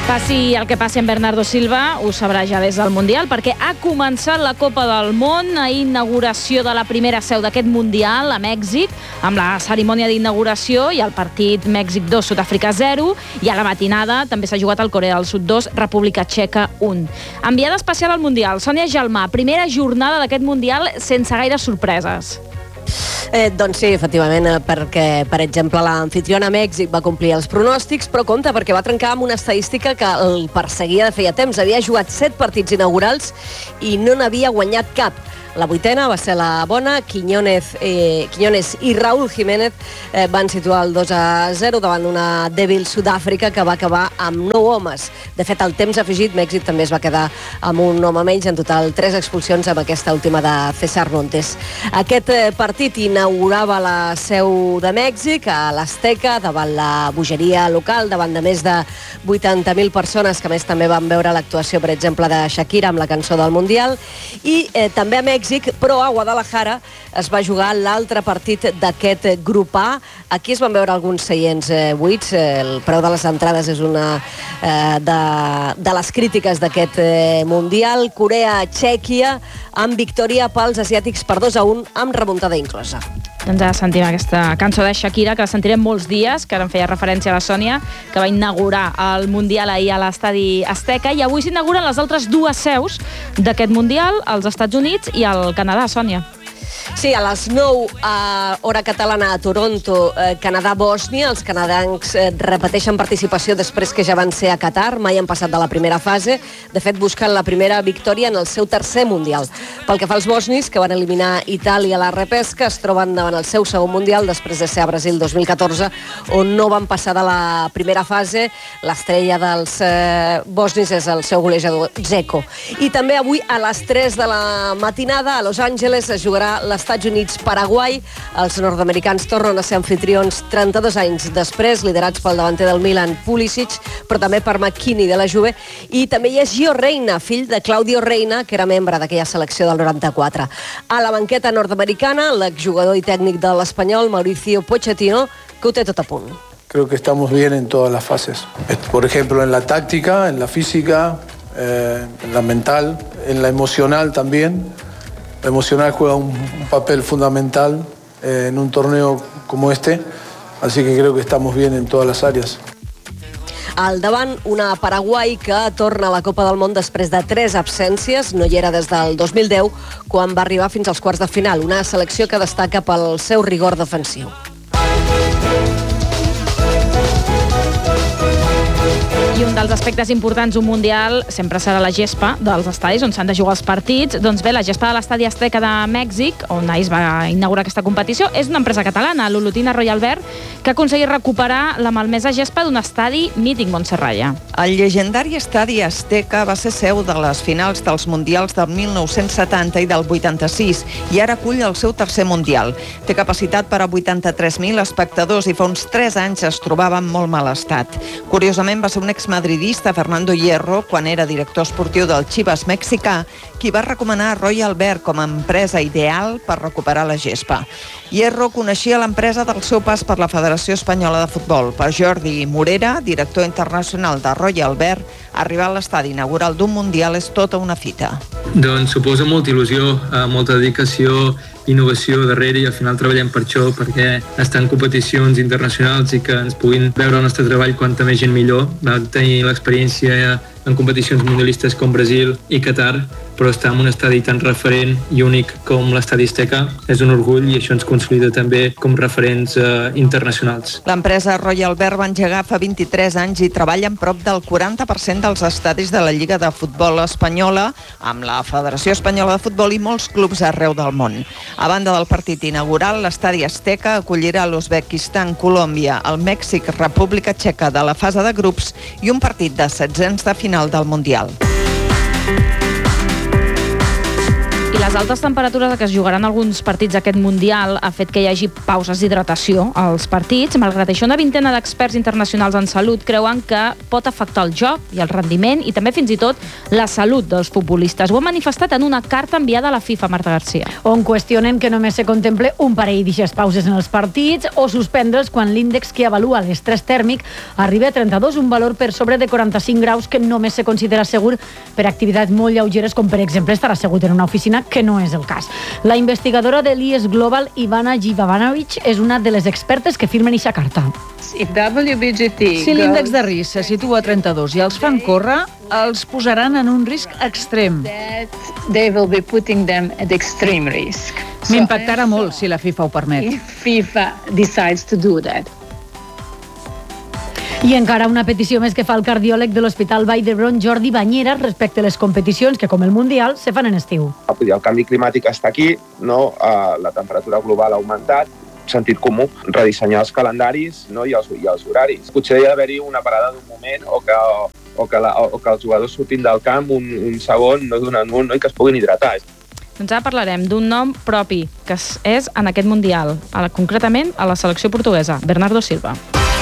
Passi el que passi amb Bernardo Silva, ho sabrà ja des del Mundial, perquè ha començat la Copa del Món, a inauguració de la primera seu d'aquest Mundial a Mèxic, amb la cerimònia d'inauguració i el partit Mèxic 2, Sud-àfrica 0, i a la matinada també s'ha jugat el Corea del Sud 2, República Txeca 1. Enviada especial al Mundial, Sònia Gelmà, primera jornada d'aquest Mundial sense gaires sorpreses. Doncs sí, efectivament, perquè, per exemple, l'amfitriona Mèxic va complir els pronòstics, però compte perquè va trencar amb una estadística que el perseguia de feia temps. Havia jugat 7 partits inaugurals i no n'havia guanyat cap. La vuitena va ser la bona. Quiñones i Raúl Jiménez van situar el 2-0 davant una dèbil Sud-àfrica que va acabar amb 9 homes. De fet, al temps afegit, Mèxic també es va quedar amb un home menys, en total 3 expulsions amb aquesta última de César Montes. Aquest partit inaugurava la seu de Mèxic a l'Azteca, davant la bogeria local, davant de més de 80.000 persones, que a més també van veure l'actuació, per exemple, de Shakira amb la cançó del Mundial. I també a Mèxic, però a Guadalajara es va jugar l'altre partit d'aquest grup A. Aquí es van veure alguns seients buits. El preu de les entrades és una de les crítiques d'aquest Mundial. Corea-Txèquia, amb victòria pels asiàtics per 2-1, amb remuntada inclosa. Doncs ara sentim aquesta cançó de Shakira, que la sentirem molts dies, que ara en feia referència a la Sònia, que va inaugurar el Mundial ahir a l'estadi Azteca, i avui s'inauguren les altres dues seus d'aquest Mundial, als Estats Units i al Canadà, Sònia. Sí, a les 9, hora catalana, a Toronto, Canadà-Bòsnia. Els canadencs repeteixen participació després que ja van ser a Qatar, mai han passat de la primera fase. De fet, busquen la primera victòria en el seu tercer Mundial. Pel que fa als bosnis, que van eliminar Itàlia a la repesca, es troben davant el seu segon Mundial, després de ser a Brasil 2014, on no van passar de la primera fase. L'estrella dels bosnis és el seu golejador Dzeko. I també avui, a les 3 de la matinada, a Los Angeles, es jugarà l'Estats Units-Paraguai. Els nord-americans tornen a ser anfitrions 32 anys després, liderats pel davanter del Milan, Pulisic, però també per McKinney de la Juve. I també hi és Gio Reyna, fill de Claudio Reyna, que era membre d'aquella selecció del 94. A la banqueta nord-americana, l'exjugador i tècnic de l'Espanyol, Mauricio Pochettino, que ho té tot a punt. Creo que estamos bien en todas las fases. Por ejemplo, en la táctica, en la física, en la mental, en la emocional también. La emocional juega un papel fundamental en un torneo como este, así que creo que estamos bien en todas las áreas. Al davant, una Paraguai que torna a la Copa del Món després de 3 absències. No hi era des del 2010, quan va arribar fins als quarts de final. Una selecció que destaca pel seu rigor defensiu. I un dels aspectes importants d'un Mundial sempre serà la gespa dels estadis on s'han de jugar els partits. Doncs bé, la gespa de l'estadi Azteca de Mèxic, on ahir es va inaugurar aquesta competició, és una empresa catalana, l'Olotina Royal Verd, que ha aconseguit recuperar la malmesa gespa d'un estadi mític Montserrat. El llegendari estadi Azteca va ser seu de les finals dels Mundials del 1970 i del 86 i ara acull el seu tercer Mundial. Té capacitat per a 83.000 espectadors i fa uns 3 anys es trobava en molt mal estat. Curiosament, va ser un exmadridista, Fernando Hierro, quan era director esportiu del Chivas mexicà, qui va recomanar Royal Verd com a empresa ideal per recuperar la gespa. Hierro coneixia l'empresa del seu pas per la Federació Espanyola de Futbol. Per Jordi Morera, director internacional de Royal Verd, arribar a l'estadi inaugural d'un Mundial és tota una fita. Doncs suposa molta il·lusió, molta dedicació, innovació darrere, i al final treballem per això, perquè estar en competicions internacionals i que ens puguin veure el nostre treball quanta més gent millor. Vam tenir l'experiència en competicions mundialistes com Brasil i Qatar, però estar en un estadi tan referent i únic com l'estadi Azteca és un orgull, i això ens consolida també com referents internacionals. L'empresa Royal Verd va engegar fa 23 anys i treballa en prop del 40% dels estadis de la Lliga de Futbol Espanyola, amb la Federació Espanyola de Futbol i molts clubs arreu del món. A banda del partit inaugural, l'estadi Azteca acollirà l'Uzbekistan, Colòmbia, el Mèxic, República Txeca de la fase de grups i un partit de setzents de final del Mundial. I Les altes temperatures a què es jugaran alguns partits d'aquest Mundial ha fet que hi hagi pauses d'hidratació als partits. Malgrat això, una vintena d'experts internacionals en salut creuen que pot afectar el joc i el rendiment i també fins i tot la salut dels futbolistes. Ho han manifestat en una carta enviada a la FIFA, Marta Garcia. On qüestionen que només se contemple un parell d'ixes pauses en els partits o suspendre's quan l'índex que avalua l'estrès tèrmic arriba a 32, un valor per sobre de 45 graus que només se considera segur per activitats molt lleugeres, com per exemple estar assegut en una oficina, que no és el cas. La investigadora de l'IES Global, Ivana Jivanovic, és una de les expertes que firmen eixa carta. Si l'índex de risc se situa a 32 i els fan córrer, els posaran en un risc extrem. M'impactarà molt si la FIFA ho permet. I encara una petició més que fa el cardiòleg de l'Hospital Vall d'Hebron, Jordi Bañeras, respecte a les competicions que, com el Mundial, se fan en estiu. El canvi climàtic està aquí, no? La temperatura global ha augmentat, sentit comú, redissenyar els calendaris, no? I els horaris. Potser hi ha d'haver-hi una parada d'un moment o que els jugadors surtin del camp un segon, no d'un munt, no? I que es puguin hidratar. Doncs ara parlarem d'un nom propi, que és en aquest Mundial, concretament a la selecció portuguesa, Bernardo Silva.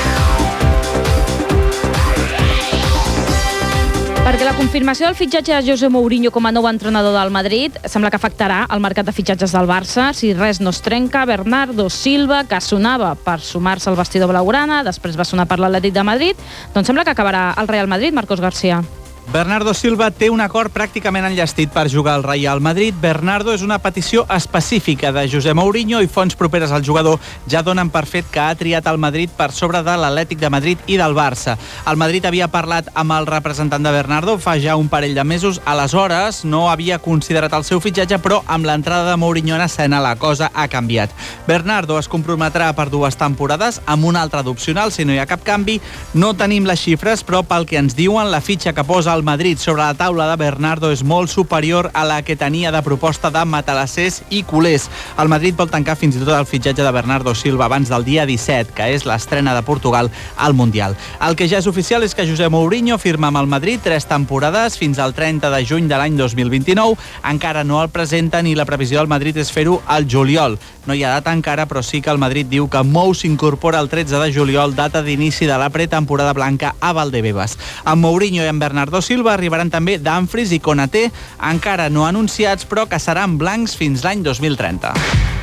Perquè la confirmació del fitxatge de José Mourinho com a nou entrenador del Madrid sembla que afectarà el mercat de fitxatges del Barça. Si res no es trenca, Bernardo Silva, que sonava per sumar-se al vestidor blaugrana, després va sonar per l'Atlètic de Madrid, doncs sembla que acabarà al Real Madrid, Marcos García. Bernardo Silva té un acord pràcticament enllestit per jugar al Real Madrid. Bernardo és una petició específica de José Mourinho i fonts properes al jugador ja donen per fet que ha triat el Madrid per sobre de l'Atlètic de Madrid i del Barça. El Madrid havia parlat amb el representant de Bernardo fa ja un parell de mesos. Aleshores no havia considerat el seu fitxatge, però amb l'entrada de Mourinho en escena la cosa ha canviat. Bernardo es comprometrà per 2 temporades amb un altre d'opcional si no hi ha cap canvi. No tenim les xifres, però pel que ens diuen, la fitxa que posa el Madrid sobre la taula de Bernardo és molt superior a la que tenia de proposta de matalassers i culers. El Madrid vol tancar fins i tot el fitxatge de Bernardo Silva abans del dia 17, que és l'estrena de Portugal al Mundial. El que ja és oficial és que José Mourinho firma amb el Madrid 3 temporades fins al 30 de juny de l'any 2029. Encara no el presenten i la previsió del Madrid és fer-ho al juliol. No hi ha data encara, però sí que el Madrid diu que Mou s'incorpora el 13 de juliol, data d'inici de la pretemporada blanca a Valdebebas. Amb Mourinho i amb Bernardo Silva arribaran també Dumfries i Konaté, encara no anunciats, però que seran blancs fins l'any 2030.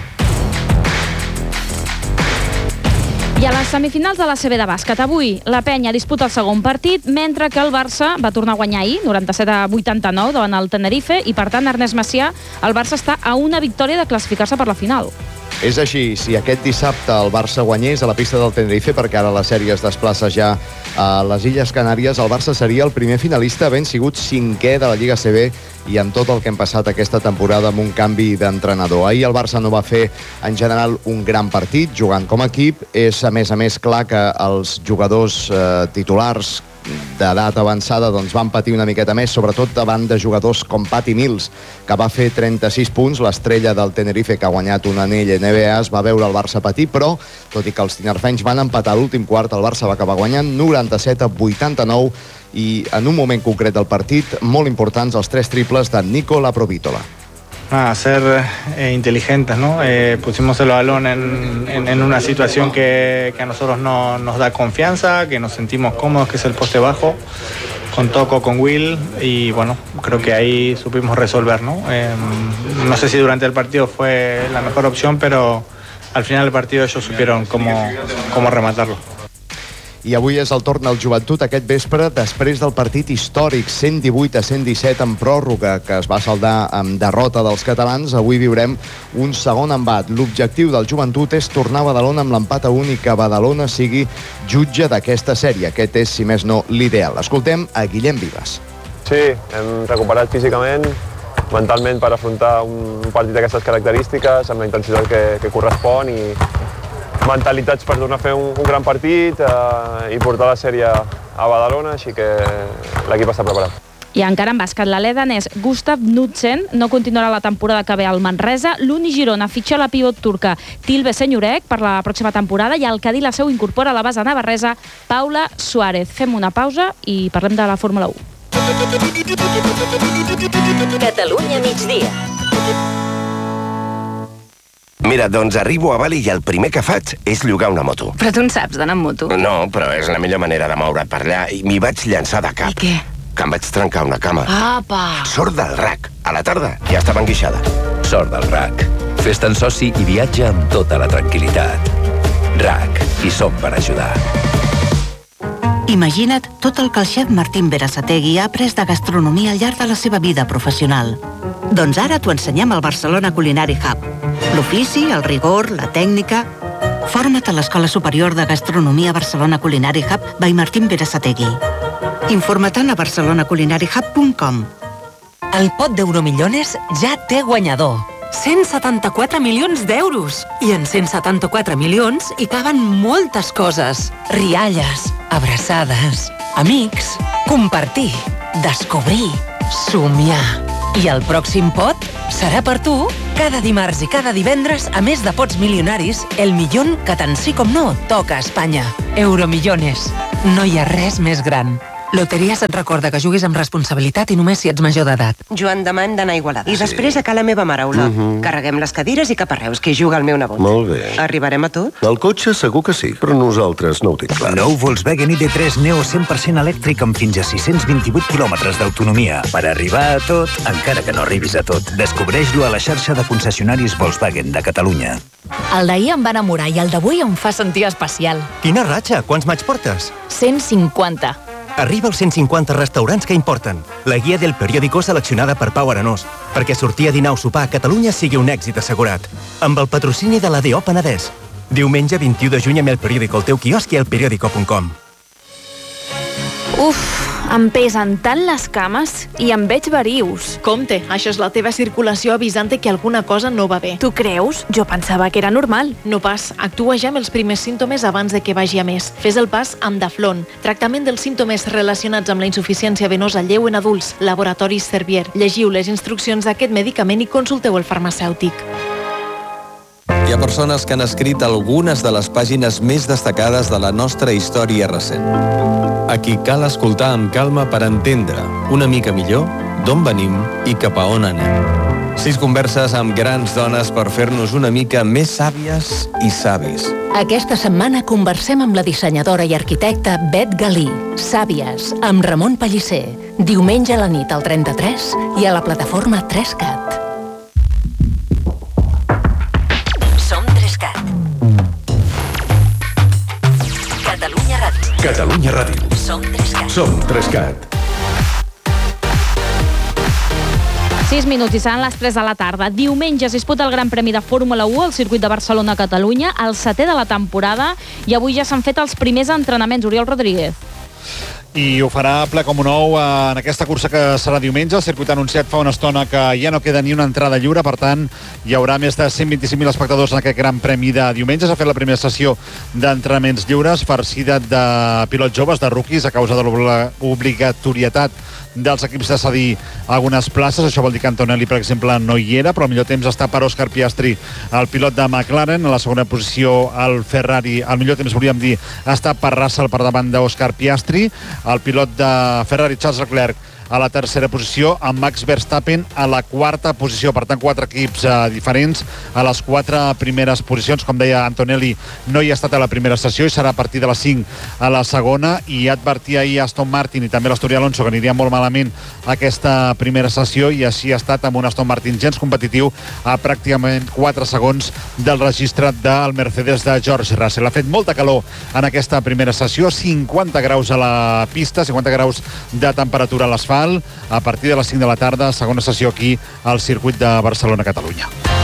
I a les semifinals de la CB de bàsquet, avui la Penya disputa el segon partit, mentre que el Barça va tornar a guanyar ahir, 97-89, davant el Tenerife, i per tant, Ernest Macià, el Barça està a una victòria de classificar-se per la final. És així, si aquest dissabte el Barça guanyés a la pista del Tenerife, perquè ara la sèrie es desplaça ja a les Illes Canàries, el Barça seria el primer finalista, havent sigut 5è de la Lliga CB i amb tot el que hem passat aquesta temporada amb un canvi d'entrenador. Ahir el Barça no va fer, en general, un gran partit, jugant com a equip. És, a més clar que els jugadors titulars d'edat avançada doncs van patir una miqueta més, sobretot davant de jugadors com Patty Mills, que va fer 36 punts, l'estrella del Tenerife que ha guanyat un anell NBA. Es va veure el Barça patir, però tot i que els tinerfenys van empatar l'últim quart, el Barça va acabar guanyant 97-89 i en un moment concret del partit molt importants els 3 triples de Nikola Provítola. Ser inteligentes, ¿no? Pusimos el balón en una situación que a nosotros nos da confianza, que nos sentimos cómodos, que es el poste bajo, con Toco, con Will, y bueno, creo que ahí supimos resolver, ¿no? No sé si durante el partido fue la mejor opción, pero al final del partido ellos supieron cómo rematarlo. I avui és el torn del Joventut aquest vespre, després del partit històric 118-117 en pròrroga, que es va saldar amb derrota dels catalans. Avui viurem un segon embat. L'objectiu del Joventut és tornar a Badalona amb l'empat a 1 i que Badalona sigui jutge d'aquesta sèrie. Aquest és, si més no, l'ideal. Escoltem a Guillem Vives. Sí, hem recuperat físicament, mentalment per afrontar un partit d'aquestes característiques, amb la intensitat que correspon i mentalitats per tornar a fer un gran partit i portar la sèrie a Badalona, així que l'equip està preparat. I encara en bàsquet, l'alè danès Gustav Knudsen no continuarà la temporada que ve al Manresa. L'Uni Girona fitxa la pivot turca Tilbe Senyorek per la pròxima temporada i el Cadí la Seu incorpora a la base navarresa Paula Suárez. Fem una pausa i parlem de la Fórmula 1. Catalunya migdia. Mira, doncs arribo a Bali i el primer que faig és llogar una moto. Però tu en saps d'anar amb moto? No, però és la millor manera de moure't per allà i m'hi vaig llançar de cap. I què? Que em vaig trencar una cama. Apa! Sort del RAC. A la tarda ja estava enguixada. Sort del RAC. Fes-te'n soci i viatja amb tota la tranquil·litat. RAC. Hi som per ajudar. Imagina't tot el que el xef Martín Berasategui ha après de gastronomia al llarg de la seva vida professional. Doncs ara t'ho ensenyem al Barcelona Culinary Hub. L'ofici, el rigor, la tècnica... Forma't a l'Escola Superior de Gastronomia Barcelona Culinary Hub by Martín Berasategui. Informa't a barcelonaculinariehub.com. El pot d'Euromillones ja té guanyador. 174 milions d'euros. I en 174 milions hi caben moltes coses. Rialles, abraçades, amics, compartir, descobrir, somiar. I el pròxim pot serà per tu. Cada dimarts i cada divendres, a més de pots milionaris, el millón que tant sí com no toca a Espanya. Euromillones. No hi ha res més gran. Loteries et recorda que juguis amb responsabilitat i només si ets major d'edat. Joan, demà hem d'anar a Igualada. I després a Cala Meva Mare, Olà. Carreguem les cadires i cap a Reus, que hi juga el meu nebot. Molt bé. Arribarem a tot? El cotxe segur que sí, però nosaltres no ho tinc clar. Nou Volkswagen ID3 Neo 100% elèctric amb fins a 628 quilòmetres d'autonomia. Per arribar a tot, encara que no arribis a tot. Descobreix-lo a la xarxa de concessionaris Volkswagen de Catalunya. El d'ahir em va enamorar i el d'avui em fa sentir especial. Quina ratxa! Quants maig portes? 150. Arriba als 150 restaurants que importen. La guia del periòdico seleccionada per Pau Arenós, perquè sortir a dinar o sopar a Catalunya sigui un èxit assegurat. Amb el patrocini de l'ADO Penedès. Diumenge 21 de juny amb el periòdico al teu quiosc i al periódico.com. Uf, em pesen tant les cames i em veig verius. Compte, això és la teva circulació avisant-te que alguna cosa no va bé. Tu creus? Jo pensava que era normal. No pas, actua ja amb els primers símptomes abans de que vagi a més. Fes el pas amb Daflon, tractament dels símptomes relacionats amb la insuficiència venosa lleu en adults, Laboratoris Servier. Llegiu les instruccions d'aquest medicament i consulteu el farmacèutic. Hi ha persones que han escrit algunes de les pàgines més destacades de la nostra història recent. A qui cal escoltar amb calma per entendre una mica millor d'on venim i cap a on anem. 6 converses amb grans dones per fer-nos una mica més sàvies i savis. Aquesta setmana conversem amb la dissenyadora i arquitecta Bet Galí. Sàvies, amb Ramon Pellicer. Diumenge a la nit al 33 i a la plataforma 3CAT. Catalunya Ràdio. Som 3CAT. Som 3CAT. 6 minuts i seran les 3 de la tarda. Diumenge es disputa el Gran Premi de Fórmula 1 al circuit de Barcelona-Catalunya, el 7è de la temporada, i avui ja s'han fet els primers entrenaments. Oriol Rodríguez. I ho farà ple com un ou en aquesta cursa que serà diumenge. El circuit ha anunciat fa una estona que ja no queda ni una entrada lliure, per tant hi haurà més de 125.000 espectadors en aquest Gran Premi de diumenge. S'ha fet la primera sessió d'entrenaments lliures farcida de pilots joves, de rookies, a causa de l'obligatorietat dels equips de cedir algunes places. Això vol dir que Antonelli, per exemple, no hi era, però el millor temps està per Òscar Piastri, el pilot de McLaren. A la segona posició el Ferrari, el millor temps, volíem dir, està per Russell per davant d'Òscar Piastri. El pilot de Ferrari, Charles Leclerc, a la tercera posició, amb Max Verstappen a la quarta posició. Per tant, 4 equips diferents a les 4 primeres posicions. Com deia, Antonelli no hi ha estat a la primera sessió i serà a partir de les 5 a la segona. I advertia ahir Aston Martin i també l'Astori Alonso que aniria molt malament aquesta primera sessió, i així ha estat, amb un Aston Martin gens competitiu a pràcticament 4 segons del registre del Mercedes de George Russell. Ha fet molta calor en aquesta primera sessió, 50 graus a la pista, 50 graus de temperatura a l'asfalt. A partir de les 5 de la tarda, segona sessió aquí al circuit de Barcelona-Catalunya.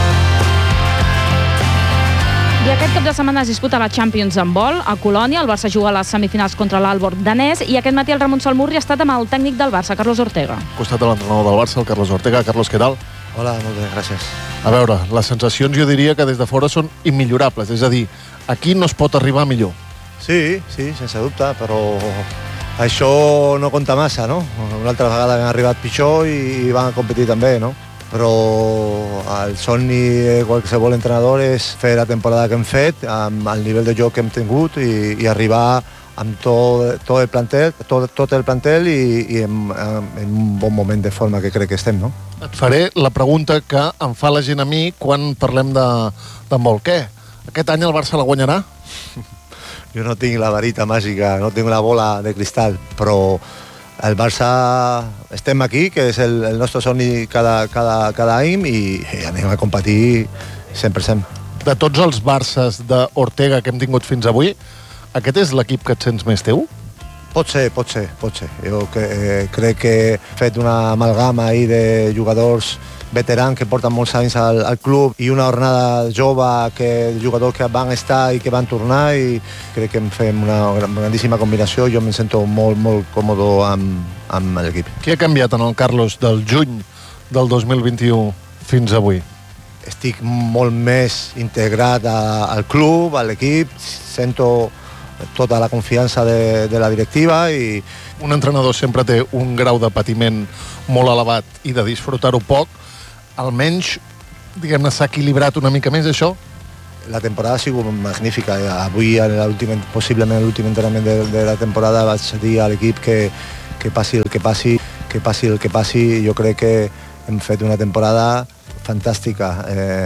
I aquest cap de setmana es disputa la Champions Handball a Colònia. El Barça juga a les semifinals contra l'Aalborg danès i aquest matí el Ramon Salmurri ha estat amb el tècnic del Barça, Carlos Ortega. Al costat de l'entrenador del Barça, el Carlos Ortega. Carlos, què tal? Hola, molt bé, gràcies. A veure, les sensacions jo diria que des de fora són immillorables, és a dir, aquí no es pot arribar millor. Sí, sense dubte, però això no compta massa, no? Una altra vegada han arribat pitjor i van competir també, no? Però el somni de qualsevol entrenador és fer la temporada que hem fet, amb el nivell de joc que hem tingut i arribar amb tot el plantel i en un bon moment de forma que crec que estem, no? Et faré la pregunta que em fa la gent a mi quan parlem de molt. Què? Aquest any el Barça la guanyarà? Jo no tinc la varita màgica, no tinc la bola de cristal, però el Barça estem aquí, que és el nostre somni cada any i anem a competir 100%. De tots els Barças d'Ortega que hem tingut fins avui, aquest és l'equip que et sents més teu? Pot ser. Jo crec que he fet una amalgama ahí de jugadors veterans que porten molts anys al club i una jornada jove de jugadors que van estar i que van tornar i crec que fem una grandíssima combinació. Jo em sento molt, molt còmode amb l'equip. Què ha canviat en el Carlos del juny del 2021 fins avui? Estic molt més integrat al club, a l'equip, sento tota la confiança de la directiva i... Un entrenador sempre té un grau de patiment molt elevat i de disfrutar-ho poc. Almenys, diguem-ne, s'ha equilibrat una mica més això? La temporada ha sigut magnífica. Avui, possiblement l'últim entrenament de la temporada, vaig dir a l'equip que passi el que passi, jo crec que hem fet una temporada fantàstica.